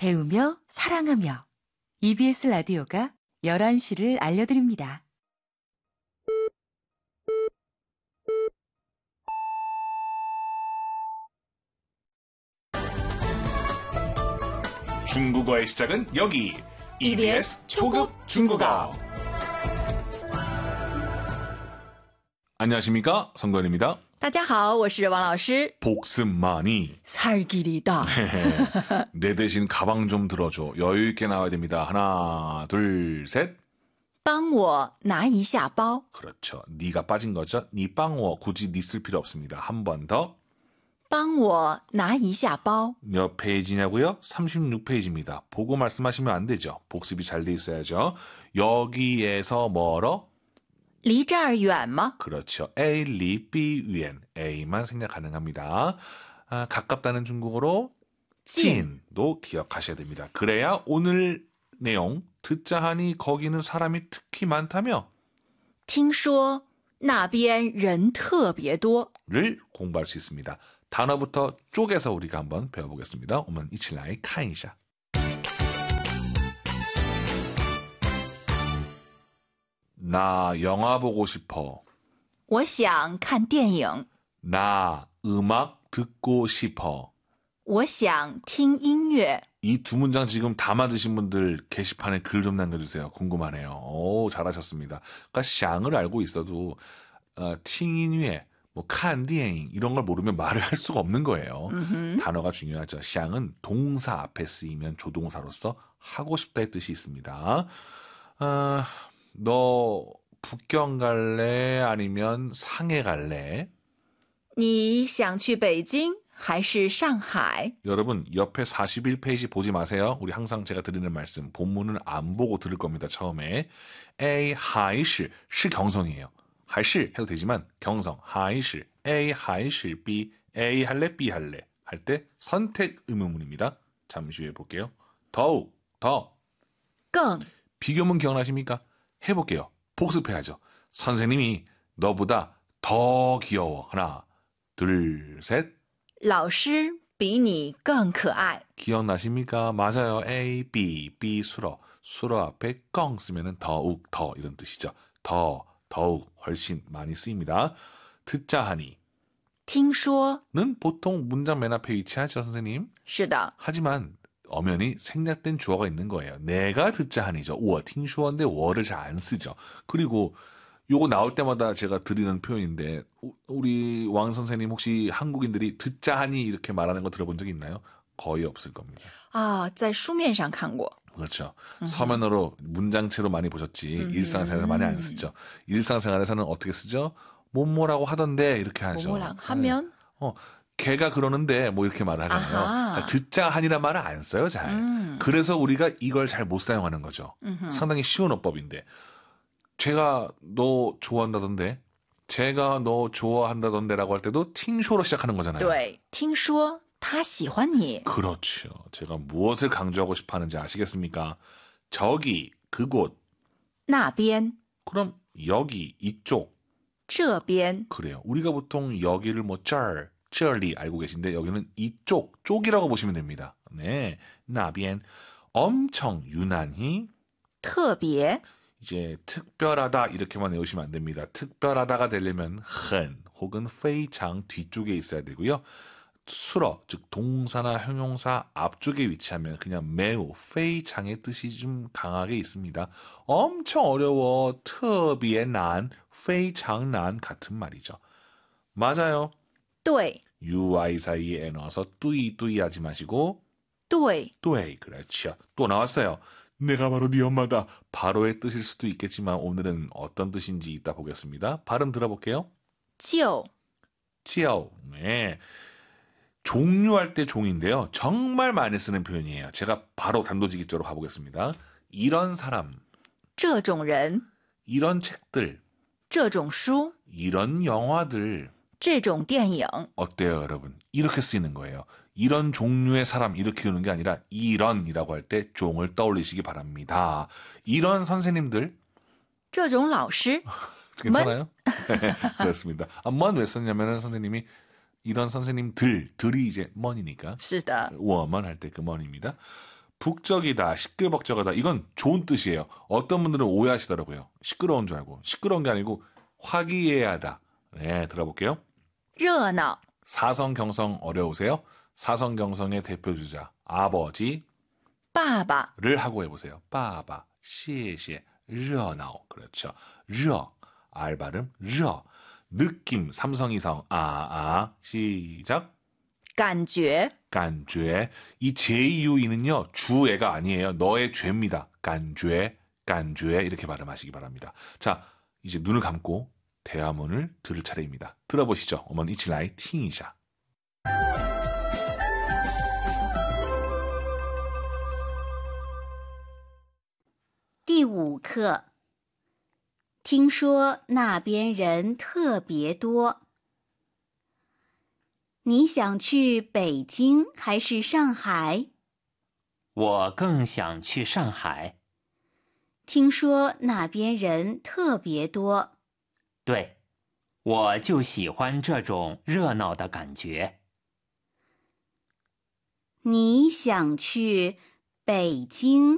배우며 사랑하며 EBS 라디오가 11시를 알려드립니다. 중국어의 시작은 여기 EBS 초급 중국어. 안녕하십니까, 성도현입니다. 大家好，我是王老师。 복습 많이. 살길이다. 내 대신 가방 좀 들어줘. 여유 있게 나와야 됩니다. 하나, 둘, 셋. 帮我拿一下包. 그렇죠. 니가 빠진 거죠. 니 빵워. 굳이 니 쓸 필요 없습니다. 한 번 더. 帮我拿一下包. 몇 페이지냐고요? 36페이지입니다. 보고 말씀하시면 안 되죠. 복습이 잘 돼 있어야죠. 여기에서 멀어? 离这儿远吗? 그렇죠. A, 리, B, 위엔. A만 생략 가능합니다. 가깝다는 중국어로 찐도 기억하셔야 됩니다. 그래야 오늘 내용 듣자 하니 거기는 사람이 특히 많다며 听说那边人特别多. 를 공부할 수 있습니다. 단어부터 쪼개서 우리가 한번 배워보겠습니다. 我们一起来看一下. 나 영화 보고 싶어. 我想看电影. 나 음악 듣고 싶어. 我想听音乐. 이 두 문장 지금 다 맞으신 분들 게시판에 글 좀 남겨주세요. 궁금하네요. 오, 잘하셨습니다. 그러니까 샹을 알고 있어도 팅인위에 뭐 칸디엥 이런 걸 모르면 말을 할 수가 없는 거예요. 단어가 중요하죠. 샹은 동사 앞에 쓰이면 조동사로서 하고 싶다의 뜻이 있습니다. 너 북경 갈래? 아니면 상해 갈래? 你想去北京还是上海? 여러분 옆에 41페이지 보지 마세요. 우리 항상 제가 드리는 말씀 본문은 안 보고 들을 겁니다. 처음에 A, 还是 시 경성이에요. 还是 해도 되지만 경성 还是 A, 还是 B, A 할래? B 할래? 할 때 선택 의문문입니다. 잠시 후에 볼게요. 더욱, 더 更 비교문 기억나십니까? 해볼게요. 복습해야죠. 선생님이 너보다 더 귀여워. 하나, 둘, 셋. 老师比你更可爱. 기억나십니까? 맞아요. A, B, B 수러. 수러 앞에 껑 쓰면 더욱, 더 이런 뜻이죠. 더, 더욱, 훨씬 많이 쓰입니다. 듣자 하니. 听说 는 보통 문장 맨 앞에 위치하죠, 선생님. 是的. 하지만 엄연히 생략된 주어가 있는 거예요. 내가 듣자 하니죠. 我听说인데 我를 잘 안 쓰죠. 그리고 요거 나올 때마다 제가 드리는 표현인데 우리 왕 선생님 혹시 한국인들이 듣자 하니 이렇게 말하는 거 들어본 적 있나요? 거의 없을 겁니다. 在书面上看过. 그렇죠. 서면으로 문장체로 많이 보셨지 일상생활에서 많이 안 쓰죠. 일상생활에서는 어떻게 쓰죠? 뭐뭐라고 하던데 이렇게 하죠. 뭐뭐랑 하면? 걔가 그러는데 뭐 이렇게 말을 하잖아요. 아하. 듣자 하니란 말을 안 써요, 잘. 그래서 우리가 이걸 잘 못 사용하는 거죠. 상당히 쉬운 어법인데. 제가 너 좋아한다던데, 제가 너 좋아한다던데라고 할 때도 팅쇼로 시작하는 거잖아요. 对，听说他喜欢你. 그렇죠. 제가 무엇을 강조하고 싶어 하는지 아시겠습니까? 저기, 그곳. 那边 그럼 여기, 이쪽. 这边 그래요. 우리가 보통 여기를 뭐 쩌리 알고 계신데 여기는 이쪽, 쪽이라고 보시면 됩니다. 네, 나비엔 엄청 유난히 特别 이제 특별하다 이렇게만 외우시면 안 됩니다. 특별하다가 되려면 很 혹은 非常뒤쪽에 있어야 되고요. 수러, 즉 동사나 형용사 앞쪽에 위치하면 그냥 매우 非常의 뜻이 좀 강하게 있습니다. 엄청 어려워, 特别难, 非常难 같은 말이죠. 맞아요. 对 UI 사이에 넣어서 뚜이 하지 마시고 对 뚜이 그렇죠. 또 나왔어요. 내가 바로 네 엄마다. 바로의 뜻일 수도 있겠지만 오늘은 어떤 뜻인지 이따 보겠습니다. 발음 들어볼게요. 就 치아오. 네. 종류할 때 종인데요. 정말 많이 쓰는 표현이에요. 제가 바로 단도직입적으로 가보겠습니다. 이런 사람, 这种人 이런 책들, 这种书 이런 영화들 这种电影 어때요, 여러분? 이렇게 쓰이는 거예요. 이런 종류의 사람 이렇게 오는 게 아니라 이런이라고 할 때 종을 떠올리시기 바랍니다. 이런 선생님들 这种老师 괜찮아요? 네, 그렇습니다. 먼 왜 썼냐면은 선생님이 이런 선생님들이 이제 먼이니까 是的 워먼 할 때 그 먼입니다. 북적이다, 시끌벅적하다. 이건 좋은 뜻이에요. 어떤 분들은 오해하시더라고요. 시끄러운 줄 알고. 시끄러운 게 아니고 화기애애하다. 네, 들어볼게요. 热闹 사성경성 어려우세요? 사성경성의 대표 주자 아버지를 爸爸 하고 해보세요. 빠바, 시에시에, 热闹. 그렇죠. 热, 알 발음, 热. 느낌, 삼성이성, 시작. 感觉 간죄. 이 제이유이는요, 주애가 아니에요. 너의 죄입니다. 간죄, 간죄 이렇게 발음하시기 바랍니다. 자, 이제 눈을 감고 대화문을 들을 차례입니다. 들어보시죠. 我们一起来听一下. 第5课，听说那边人特别多。你想去北京还是上海？ 我更想去上海。 听说那边人特别多。 对，我就喜欢这种热闹的感觉。 你想去北京